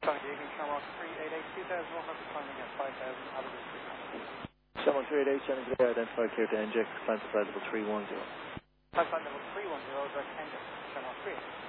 Charlie David, Shamrock 388, 2100, climbing at 5000, have a good trip. Shamrock 388, Shannon Gray, identified clear to NJ, climb to flight level 310. Flight level 310, direct engine, Shamrock 388.